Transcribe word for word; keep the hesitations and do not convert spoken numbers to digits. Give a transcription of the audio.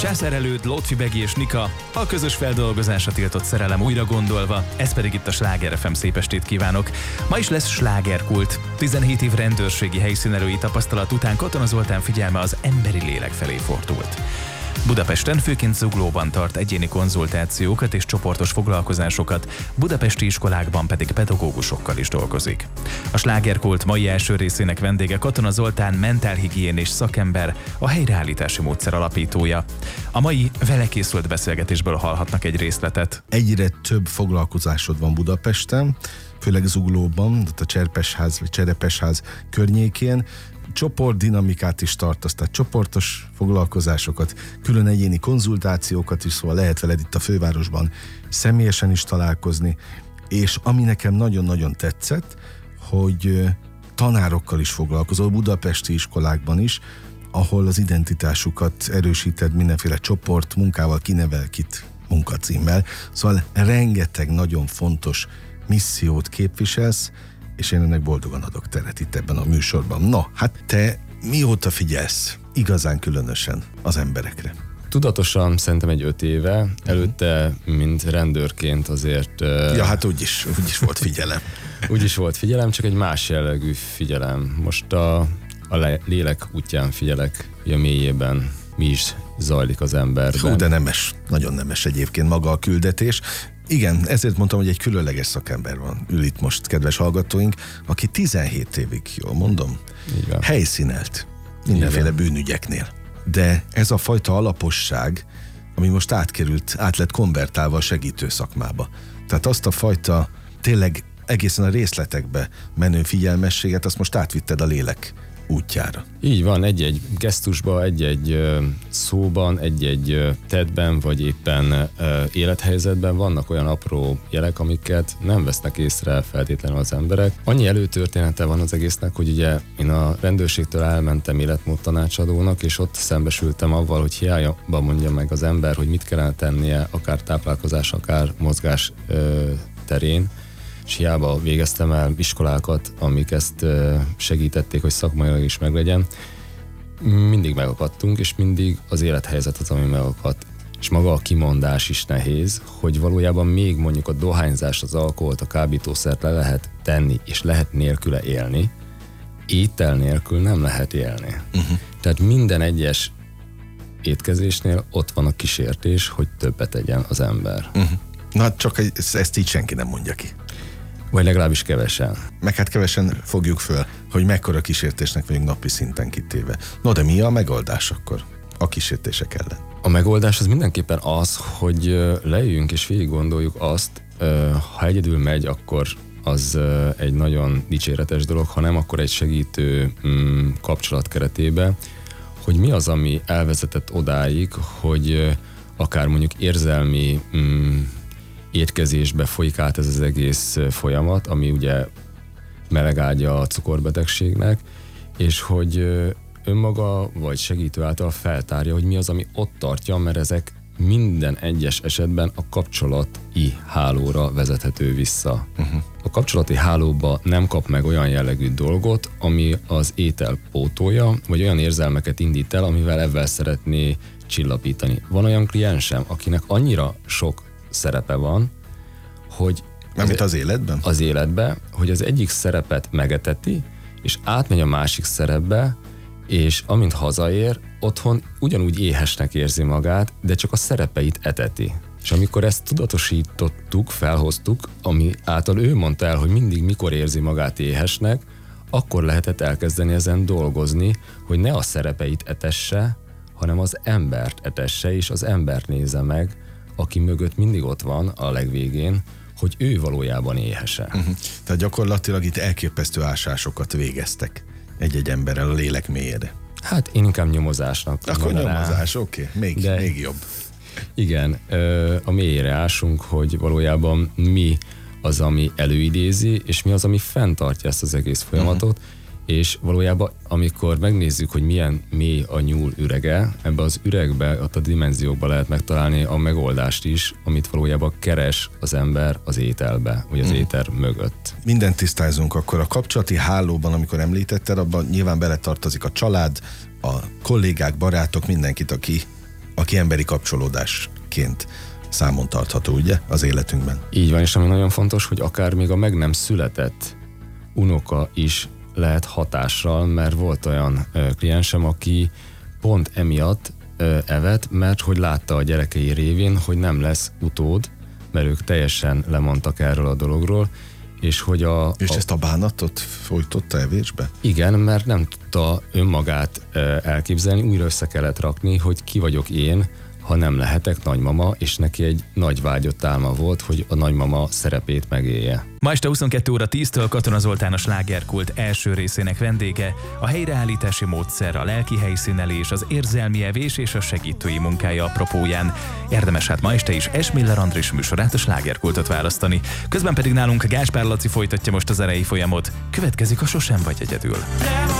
Császárelőd, Lotfi Begi és Nika, a közös feldolgozásra tiltott szerelem újra gondolva, ez pedig itt a Sláger ef em, szép estét kívánok. Ma is lesz slágerkult. tizenhét év rendőrségi helyszínelői tapasztalat után Katona Zoltán figyelme az emberi lélek felé fordult. Budapesten főként Zuglóban tart egyéni konzultációkat és csoportos foglalkozásokat, budapesti iskolákban pedig pedagógusokkal is dolgozik. A slágerkult mai első részének vendége Katona Zoltán, mentálhigiénés szakember, a helyreállítási módszer alapítója. A mai vele készült beszélgetésből hallhatnak egy részletet. Egyre több foglalkozásod van Budapesten, főleg Zuglóban, a Cserpesház vagy Cserepesház környékén. Csoportdinamikát is tartasz, tehát csoportos foglalkozásokat, külön egyéni konzultációkat is, szóval lehet veled itt a fővárosban személyesen is találkozni, és ami nekem nagyon-nagyon tetszett, hogy tanárokkal is foglalkozol, budapesti iskolákban is, ahol az identitásukat erősíted mindenféle csoport munkával, kinevelkit munkacímmel, szóval rengeteg nagyon fontos missziót képviselsz, és én ennek boldogan adok teret itt ebben a műsorban. No, hát te mióta figyelsz igazán különösen az emberekre? Tudatosan szerintem egy öt éve, előtte, mint rendőrként azért... Ja, hát úgyis, úgyis volt figyelem. Úgyis volt figyelem, csak egy más jellegű figyelem. Most a, a lélek útján figyelek, a mélyében mi is zajlik az emberben. Hú, de nemes, nagyon nemes egyébként maga a küldetés. Igen, ezért mondtam, hogy egy különleges szakember van. Ül itt most, kedves hallgatóink, aki tizenhét évig, jól mondom, helyszínelt mindenféle bűnügyeknél. De ez a fajta alaposság, ami most átkerült, át lett konvertálva a segítő szakmába. Tehát azt a fajta tényleg egészen a részletekbe menő figyelmességet, azt most átvitted a lélek útjára. Így van, egy-egy gesztusban, egy-egy szóban, egy-egy tettben, vagy éppen élethelyzetben vannak olyan apró jelek, amiket nem vesznek észre feltétlenül az emberek. Annyi előtörténete van az egésznek, hogy ugye én a rendőrségtől elmentem életmód tanácsadónak, és ott szembesültem avval, hogy hiába mondja meg az ember, hogy mit kellene tennie, akár táplálkozás, akár mozgás terén, és hiába végeztem el iskolákat, amik ezt segítették, hogy szakmailag is meglegyen, mindig megakadtunk, és mindig az élethelyzet az, ami megakadt. És maga a kimondás is nehéz, hogy valójában még mondjuk a dohányzás, az alkoholt, a kábítószert le lehet tenni, és lehet nélküle élni, étel nélkül nem lehet élni. Uh-huh. Tehát minden egyes étkezésnél ott van a kísértés, hogy többet tegyen az ember. Uh-huh. Na, csak ezt így senki nem mondja ki. Vagy legalábbis kevesen. Meg hát kevesen fogjuk föl, hogy mekkora kísértésnek vagyunk napi szinten kitéve. No, de mi a megoldás akkor a kísértések ellen? A megoldás az mindenképpen az, hogy leüljünk és végig gondoljuk azt, ha egyedül megy, akkor az egy nagyon dicséretes dolog, ha nem, akkor egy segítő kapcsolat keretében, hogy mi az, ami elvezetett odáig, hogy akár mondjuk érzelmi étkezésbe folyik át ez az egész folyamat, ami ugye melegágya a cukorbetegségnek, és hogy önmaga vagy segítő által feltárja, hogy mi az, ami ott tartja, mert ezek minden egyes esetben a kapcsolati hálóra vezethető vissza. Uh-huh. A kapcsolati hálóba nem kap meg olyan jellegű dolgot, ami az étel pótolja, vagy olyan érzelmeket indít el, amivel ebben szeretné csillapítani. Van olyan kliensem, akinek annyira sok szerepe van, hogy... Mármint az életben? Az életben, hogy az egyik szerepet megeteti, és átmegy a másik szerepbe, és amint hazaér, otthon ugyanúgy éhesnek érzi magát, de csak a szerepeit eteti. És amikor ezt tudatosítottuk, felhoztuk, ami által ő mondta el, hogy mindig mikor érzi magát éhesnek, akkor lehetett elkezdeni ezen dolgozni, hogy ne a szerepeit etesse, hanem az embert etesse, és az embert nézze meg, aki mögött mindig ott van a legvégén, hogy ő valójában éhese. Uh-huh. Tehát gyakorlatilag itt elképesztő ásásokat végeztek egy-egy emberrel a lélek mélyére. Hát én inkább nyomozásnak. Akkor nyomozás, oké, okay. még, De még jobb. Igen, a mélyére ásunk, hogy valójában mi az, ami előidézi, és mi az, ami fenntartja ezt az egész folyamatot, uh-huh. és valójában amikor megnézzük, hogy milyen mély a nyúl ürege, ebbe az üregbe, ott a dimenziókban lehet megtalálni a megoldást is, amit valójában keres az ember az ételbe, vagy az mm. étel mögött. Mindent tisztázunk akkor a kapcsolati hálóban, amikor említetted, abban nyilván beletartozik a család, a kollégák, barátok, mindenkit, aki aki emberi kapcsolódásként számon tartható, ugye, az életünkben. Így van, és ami nagyon fontos, hogy akár még a meg nem született unoka is lehet hatással, mert volt olyan ö, kliensem, aki pont emiatt ö, evett, mert hogy látta a gyerekei révén, hogy nem lesz utód, mert ők teljesen lemondtak erről a dologról, és hogy a... És a, ezt a bánatot folytotta evésbe? Igen, mert nem tudta önmagát ö, elképzelni, újra össze kellett rakni, hogy ki vagyok én, ha nem lehetek nagymama, és neki egy nagy vágyott álma volt, hogy a nagymama szerepét megélje. Ma este huszonkettő óra tíztől Katona Zoltán a Slágerkult első részének vendége, a helyreállítási módszer, a lelki helyszínelés, az érzelmi evés és a segítői munkája apropóján. Érdemes hát ma este is S. Miller Andris műsorát, a Slágerkultot választani. Közben pedig nálunk Gáspár Laci folytatja most az erei folyamot. Következik a Sosem vagy egyedül.